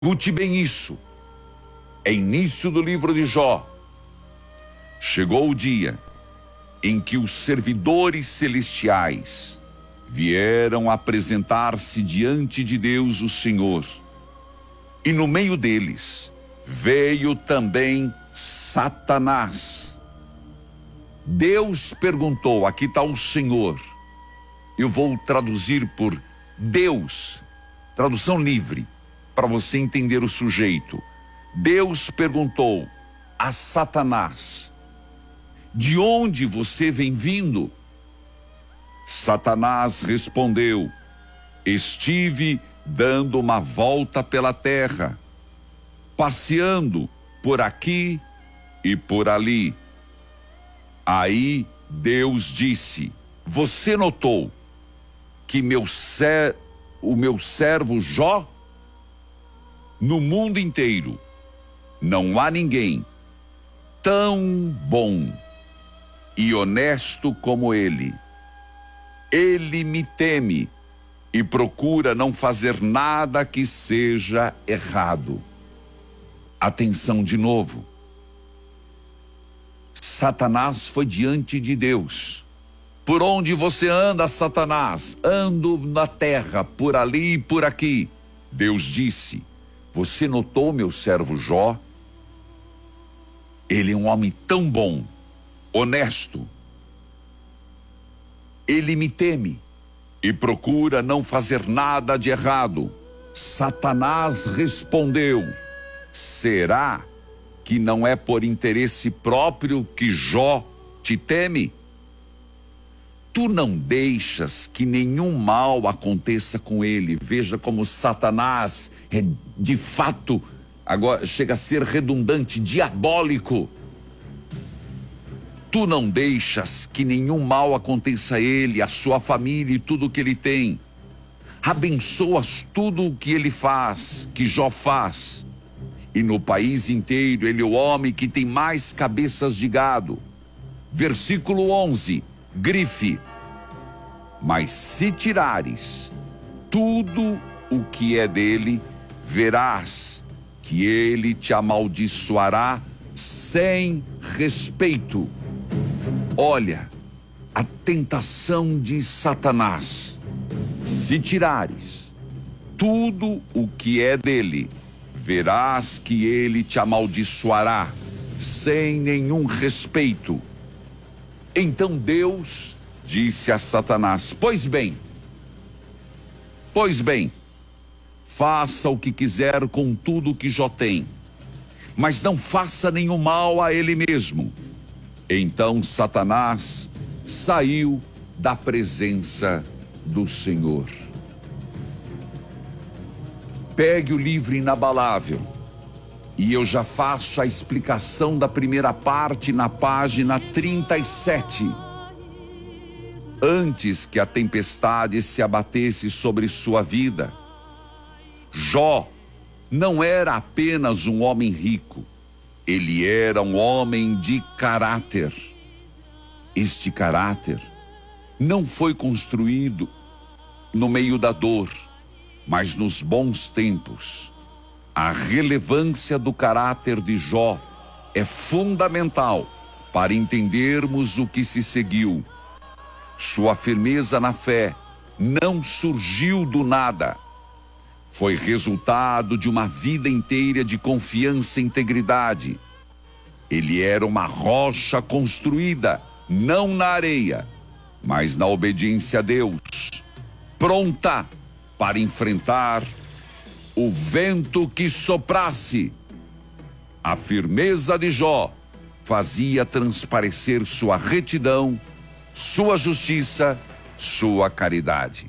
Escute bem isso. É início do livro de Jó. Chegou o dia em que os servidores celestiais vieram apresentar-se diante de Deus, o Senhor. E no meio deles veio também Satanás. Deus perguntou, aqui está o Senhor. Eu vou traduzir por Deus, tradução livre, para você entender o sujeito. Deus perguntou a Satanás: de onde você vem vindo? Satanás respondeu: estive dando uma volta pela terra, passeando por aqui e por ali. Aí Deus disse: você notou que o meu servo Jó? No mundo inteiro não há ninguém tão bom e honesto como ele. Ele me teme e procura não fazer nada que seja errado. Atenção de novo. Satanás foi diante de Deus. Por onde você anda, Satanás? Ando na terra, por ali e por aqui. Deus disse: você notou meu servo Jó? Ele é um homem tão bom, honesto. Ele me teme e procura não fazer nada de errado. Satanás respondeu: será que não é por interesse próprio que Jó te teme? Tu não deixas que nenhum mal aconteça com ele. Veja como Satanás é de fato, agora chega a ser redundante, diabólico. Tu não deixas que nenhum mal aconteça a ele, a sua família e tudo o que ele tem. Abençoas tudo o que ele faz, que Jó faz. E no país inteiro ele é o homem que tem mais cabeças de gado. Versículo 11, grife: mas se tirares tudo o que é dele, verás que ele te amaldiçoará sem respeito. Olha a tentação de Satanás. Se tirares tudo o que é dele, verás que ele te amaldiçoará sem nenhum respeito. Então Deus disse a Satanás: pois bem, faça o que quiser com tudo que Jó tem, mas não faça nenhum mal a ele mesmo. Então Satanás saiu da presença do Senhor. Pegue o livro inabalável e eu já faço a explicação da primeira parte na página 37. Antes que a tempestade se abatesse sobre sua vida, Jó não era apenas um homem rico, ele era um homem de caráter. Este caráter não foi construído no meio da dor, mas nos bons tempos. A relevância do caráter de Jó é fundamental para entendermos o que se seguiu. Sua firmeza na fé não surgiu do nada. Foi resultado de uma vida inteira de confiança e integridade. Ele era uma rocha construída, não na areia, mas na obediência a Deus, pronta para enfrentar o vento que soprasse. A firmeza de Jó fazia transparecer sua retidão, sua justiça, sua caridade.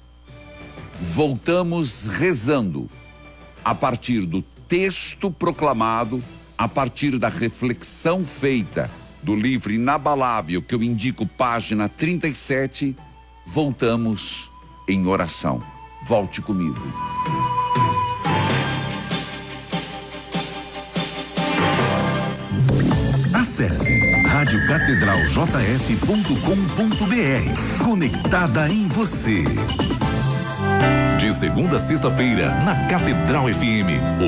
Voltamos rezando a partir do texto proclamado, a partir da reflexão feita do livro inabalável que eu indico, página 37, voltamos em oração. Volte comigo. Acesse radiocatedraljf.com.br. Conectada em você. de segunda a sexta-feira, na Catedral FM.